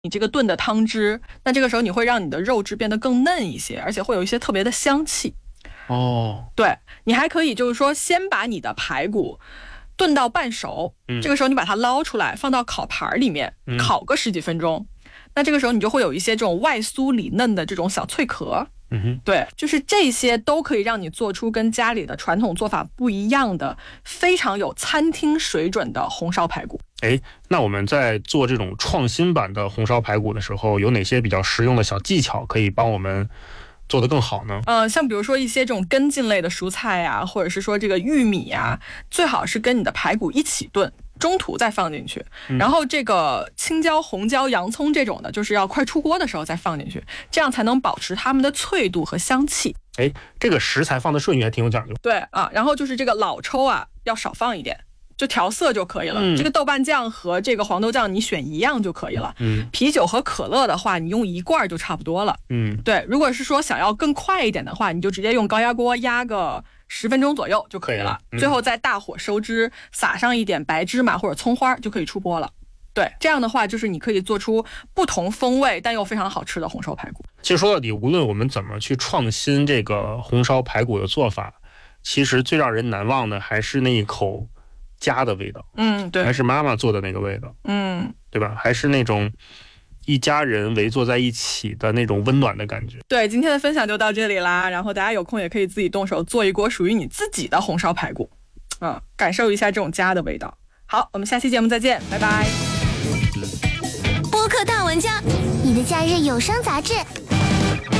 你这个炖的汤汁，那这个时候你会让你的肉质变得更嫩一些，而且会有一些特别的香气。对，你还可以就是说先把你的排骨炖到半熟，这个时候你把它捞出来放到烤盘里面烤个10几分钟，那这个时候你就会有一些这种外酥里嫩的这种小脆壳。对，就是这些都可以让你做出跟家里的传统做法不一样的非常有餐厅水准的红烧排骨。 那我们在做这种创新版的红烧排骨的时候，有哪些比较实用的小技巧可以帮我们做得更好呢？ 像比如说一些这种根茎类的蔬菜啊，或者是说这个玉米啊，最好是跟你的排骨一起炖，中途再放进去。然后这个青椒、红椒、洋葱这种的，就是要快出锅的时候再放进去，这样才能保持它们的脆度和香气。 这个食材放的顺序还挺有讲究。 对啊，然后就是这个老抽啊，要少放一点。就调色就可以了。这个豆瓣酱和这个黄豆酱你选一样就可以了。啤酒和可乐的话，你用1罐就差不多了。对，如果是说想要更快一点的话，你就直接用高压锅压个10分钟左右就可以了。最后再大火收汁，撒上一点白芝麻或者葱花就可以出锅了。对，这样的话就是你可以做出不同风味但又非常好吃的红烧排骨。 其实说到底，无论我们怎么去创新这个红烧排骨的做法，其实最让人难忘的还是那一口家的味道。对，还是妈妈做的那个味道。对吧？还是那种一家人围坐在一起的那种温暖的感觉。 对，今天的分享就到这里啦，然后大家有空也可以自己动手做一锅属于你自己的红烧排骨，感受一下这种家的味道。好，我们下期节目再见，拜拜。 播客大玩家，你的假日有声杂志。